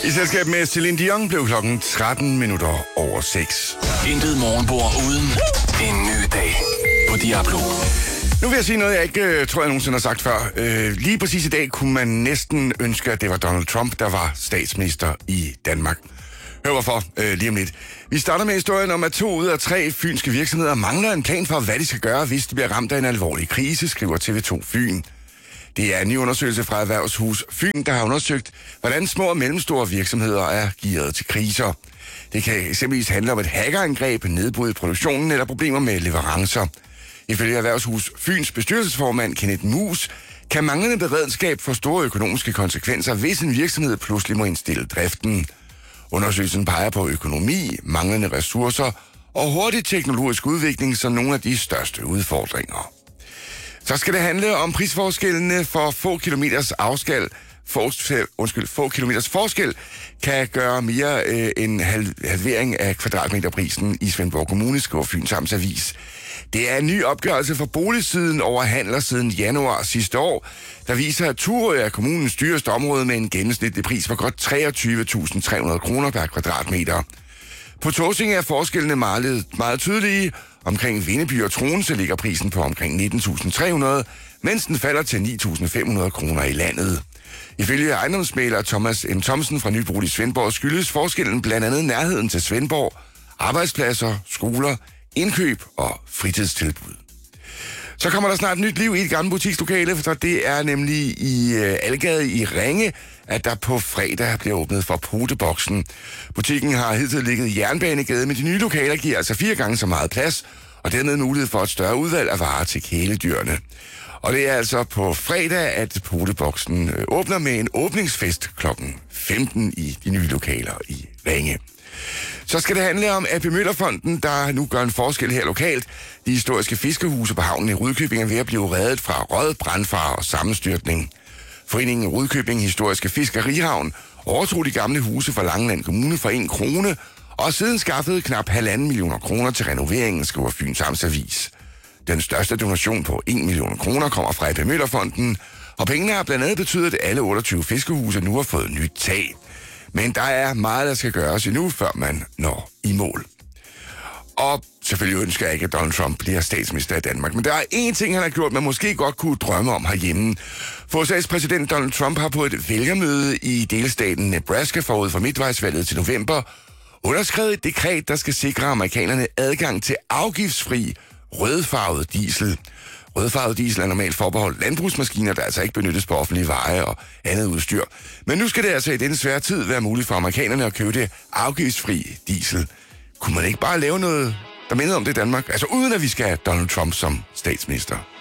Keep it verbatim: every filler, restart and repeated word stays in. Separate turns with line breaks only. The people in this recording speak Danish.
I selskab med Celine Dion blev klokken tretten minutter over seks.
Intet morgenbord uden en ny dag på Diablo.
Nu vil jeg sige noget, jeg ikke uh, tror, jeg nogensinde har sagt før. Uh, lige præcis i dag kunne man næsten ønske, at det var Donald Trump, der var statsminister i Danmark. Hør hvorfor uh, lige om lidt. Vi starter med historien om, at to ud af tre fynske virksomheder mangler en plan for, hvad de skal gøre, hvis de bliver ramt af en alvorlig krise, skriver T V to Fyn. Det er en ny undersøgelse fra Erhvervshus Fyn, der har undersøgt, hvordan små og mellemstore virksomheder er gearet til kriser. Det kan eksempelvis handle om et hackerangreb, nedbrud i produktionen eller problemer med leverancer. Ifølge Erhvervshus Fyns bestyrelsesformand Kenneth Mus kan manglende beredskab få store økonomiske konsekvenser, hvis en virksomhed pludselig må indstille driften. Undersøgelsen peger på økonomi, manglende ressourcer og hurtig teknologisk udvikling som nogle af de største udfordringer. Så skal det handle om prisforskellene for få kilometers afskal. Forskel, undskyld, få kilometers forskel kan gøre mere øh, end halvering af kvadratmeterprisen i Svendborg Kommune, skriver Fyns Amtsavis. Det er en ny opgørelse for boligsiden over handler siden januar sidste år, der viser, at Turø er kommunens dyreste område med en gennemsnitlig pris på godt treogtyve tusind tre hundrede kroner per kvadratmeter. På Tåsinge er forskellene meget, meget tydelige. Omkring Vindeby og Troense ligger prisen på omkring nitten tusind tre hundrede, mens den falder til ni tusind fem hundrede kroner i landet. Ifølge ejendomsmægler Thomas M. Thomsen fra Nybolig Svendborg skyldes forskellen blandt andet nærheden til Svendborg, arbejdspladser, skoler, indkøb og fritidstilbud. Så kommer der snart nyt liv i et gammelt butikslokale, for det er nemlig i øh, Algade i Ringe, at der på fredag bliver åbnet for Poteboksen. Butikken har hidtil ligget i Jernbanegade, men de nye lokaler giver altså fire gange så meget plads, og dermed mulighed for et større udvalg af varer til kæledyrene. Og det er altså på fredag, at Poteboksen øh, åbner med en åbningsfest klokken femten i de nye lokaler i Ringe. Så skal det handle om A P Møller-fonden, der nu gør en forskel her lokalt. De historiske fiskehuse på havnen i Rudkøbing er ved at blive reddet fra rød, brandfare og sammenstyrtning. Foreningen Rudkøbing Historiske Fiskerihavn overtog de gamle huse fra Langeland Kommune for en krone, og siden skaffede knap halvanden millioner kroner til renoveringen, skriver Fyns Amtsavis. Den største donation på en million kroner kommer fra A P Møller-fonden, og pengene har blandt andet betydet, at alle otteogtyve fiskehuse nu har fået nyt tag. Men der er meget, der skal gøres endnu, før man når i mål. Og selvfølgelig ønsker jeg ikke, at Donald Trump bliver statsminister i Danmark. Men der er én ting, han har gjort, man måske godt kunne drømme om herhjemme. For U S A's præsident Donald Trump har på et vælgermøde i delstaten Nebraska forud for midtvejsvalget til november underskrevet et dekret, der skal sikre amerikanerne adgang til afgiftsfri rødfarvet diesel. Rødfarvet diesel er normalt forbeholdt landbrugsmaskiner, der altså ikke benyttes på offentlige veje og andet udstyr. Men nu skal det altså i denne svære tid være muligt for amerikanerne at købe det afgiftsfri diesel. Kunne man ikke bare lave noget, der minder om det i Danmark? Altså uden at vi skal have Donald Trump som statsminister.